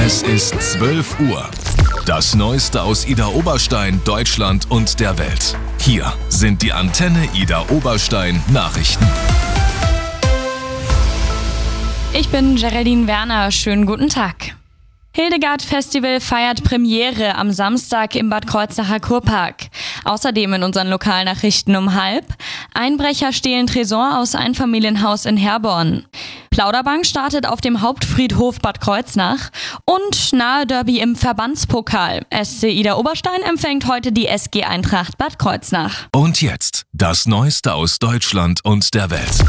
Es ist 12 Uhr. Das Neueste aus Ida Oberstein, Deutschland und der Welt. Hier sind die Antenne Ida Oberstein Nachrichten. Ich bin Geraldine Werner. Schönen guten Tag. Hildegard Festival feiert Premiere am Samstag im Bad Kreuznacher Kurpark. Außerdem in unseren Lokalnachrichten um 12:30. Einbrecher stehlen Tresor aus Einfamilienhaus in Herborn. Plauderbank startet auf dem Hauptfriedhof Bad Kreuznach. Und Nahe-Derby im Verbandspokal. SC Ida Oberstein empfängt heute die SG Eintracht Bad Kreuznach. Und jetzt das Neueste aus Deutschland und der Welt.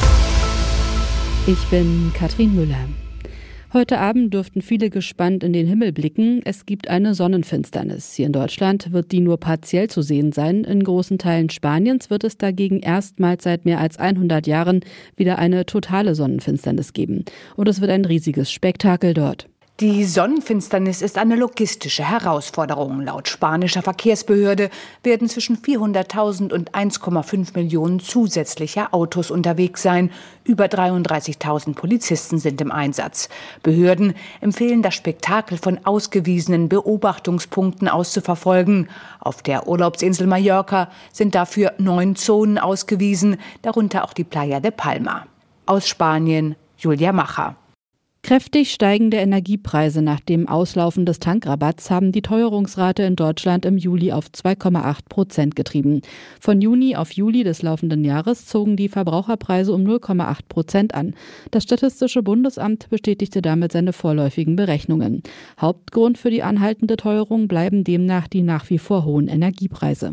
Ich bin Katrin Müller. Heute Abend dürften viele gespannt in den Himmel blicken. Es gibt eine Sonnenfinsternis. Hier in Deutschland wird die nur partiell zu sehen sein. In großen Teilen Spaniens wird es dagegen erstmals seit mehr als 100 Jahren wieder eine totale Sonnenfinsternis geben. Und es wird ein riesiges Spektakel dort. Die Sonnenfinsternis ist eine logistische Herausforderung. Laut spanischer Verkehrsbehörde werden zwischen 400.000 und 1,5 Millionen zusätzliche Autos unterwegs sein. Über 33.000 Polizisten sind im Einsatz. Behörden empfehlen, das Spektakel von ausgewiesenen Beobachtungspunkten aus zu verfolgen. Auf der Urlaubsinsel Mallorca sind dafür 9 Zonen ausgewiesen, darunter auch die Playa de Palma. Aus Spanien, Julia Macher. Kräftig steigende Energiepreise nach dem Auslaufen des Tankrabatts haben die Teuerungsrate in Deutschland im Juli auf 2,8% getrieben. Von Juni auf Juli des laufenden Jahres zogen die Verbraucherpreise um 0,8% an. Das Statistische Bundesamt bestätigte damit seine vorläufigen Berechnungen. Hauptgrund für die anhaltende Teuerung bleiben demnach die nach wie vor hohen Energiepreise.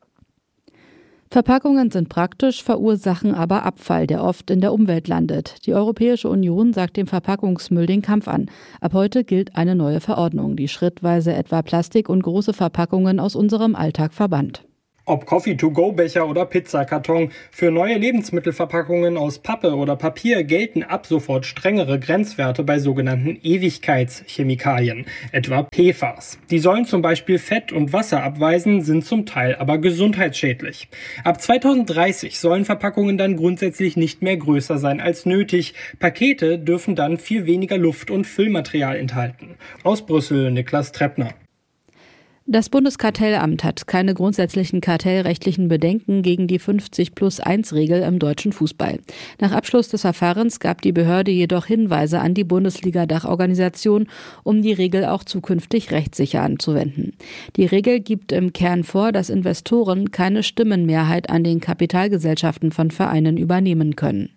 Verpackungen sind praktisch, verursachen aber Abfall, der oft in der Umwelt landet. Die Europäische Union sagt dem Verpackungsmüll den Kampf an. Ab heute gilt eine neue Verordnung, die schrittweise etwa Plastik und große Verpackungen aus unserem Alltag verbannt. Ob Coffee-to-go-Becher oder Pizzakarton, für neue Lebensmittelverpackungen aus Pappe oder Papier gelten ab sofort strengere Grenzwerte bei sogenannten Ewigkeitschemikalien, etwa PFAS. Die sollen zum Beispiel Fett und Wasser abweisen, sind zum Teil aber gesundheitsschädlich. Ab 2030 sollen Verpackungen dann grundsätzlich nicht mehr größer sein als nötig. Pakete dürfen dann viel weniger Luft- und Füllmaterial enthalten. Aus Brüssel, Niklas Treppner. Das Bundeskartellamt hat keine grundsätzlichen kartellrechtlichen Bedenken gegen die 50+1-Regel im deutschen Fußball. Nach Abschluss des Verfahrens gab die Behörde jedoch Hinweise an die Bundesliga-Dachorganisation, um die Regel auch zukünftig rechtssicher anzuwenden. Die Regel gibt im Kern vor, dass Investoren keine Stimmenmehrheit an den Kapitalgesellschaften von Vereinen übernehmen können.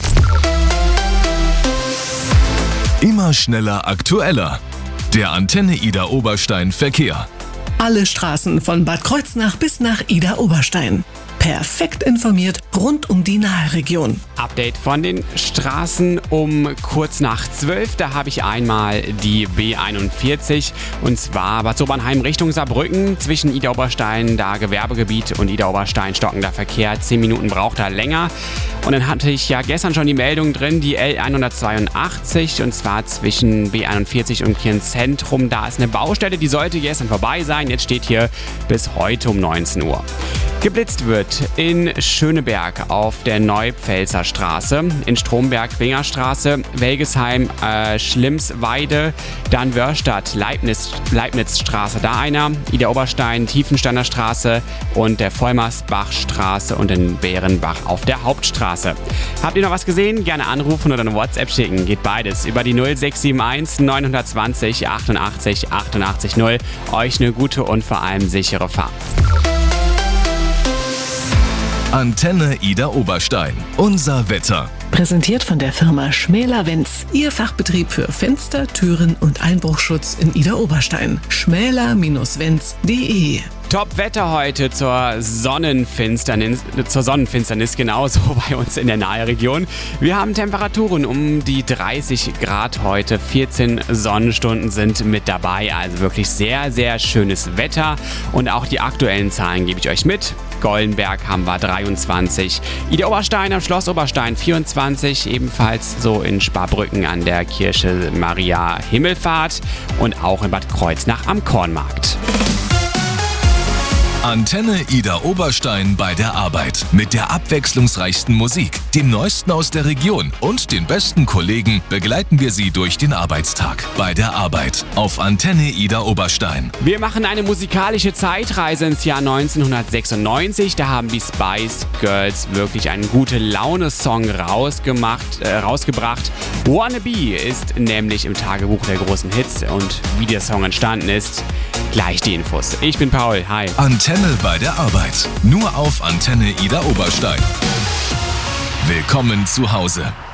Immer schneller, aktueller. Der Antenne Ida Oberstein Verkehr. Alle Straßen von Bad Kreuznach bis nach Ida Oberstein. Perfekt informiert rund um die Naheregion. Update von den Straßen um kurz nach 12. Da habe ich einmal die B41 und zwar Bad Sobernheim Richtung Saarbrücken zwischen Ida Oberstein, da Gewerbegebiet und Ida Oberstein stockender Verkehr. 10 Minuten braucht er länger. Und dann hatte ich ja gestern schon die Meldung drin, die L182 und zwar zwischen B41 und Kirchenzentrum. Da ist eine Baustelle, die sollte gestern vorbei sein. Jetzt steht hier bis heute um 19 Uhr. Geblitzt wird in Schöneberg auf der Neupfälzer Straße, in Stromberg Bingerstraße, Welgesheim, Schlimmsweide, dann Wörstadt, Leibnizstraße, da einer, Ida Oberstein, Tiefensteiner Straße und der Vollmersbachstraße und in Bärenbach auf der Hauptstraße. Habt ihr noch was gesehen? Gerne anrufen oder eine WhatsApp schicken. Geht beides über die 0671 920 88 88 0. Euch eine gute und vor allem sichere Fahrt. Antenne Ida Oberstein. Unser Wetter. Präsentiert von der Firma Schmäler-Wenz. Ihr Fachbetrieb für Fenster, Türen und Einbruchschutz in Ida Oberstein. schmäler-wenz.de. Top-Wetter heute zur Sonnenfinsternis, genauso bei uns in der Naheregion. Wir haben Temperaturen um die 30 Grad heute, 14 Sonnenstunden sind mit dabei, also wirklich sehr, sehr schönes Wetter und auch die aktuellen Zahlen gebe ich euch mit. Gollenberg haben wir 23, Ida Oberstein am Schloss Oberstein 24, ebenfalls so in Sparbrücken an der Kirche Maria Himmelfahrt und auch in Bad Kreuznach am Kornmarkt. Antenne Ida Oberstein bei der Arbeit. Mit der abwechslungsreichsten Musik, dem Neuesten aus der Region und den besten Kollegen begleiten wir Sie durch den Arbeitstag. Bei der Arbeit auf Antenne Ida Oberstein. Wir machen eine musikalische Zeitreise ins Jahr 1996. Da haben die Spice Girls wirklich einen Gute-Laune-Song rausgebracht. Wannabe ist nämlich im Tagebuch der großen Hits und wie der Song entstanden ist, gleich die Infos. Ich bin Paul, hi. Antenne bei der Arbeit. Nur auf Antenne Ida Oberstein. Willkommen zu Hause.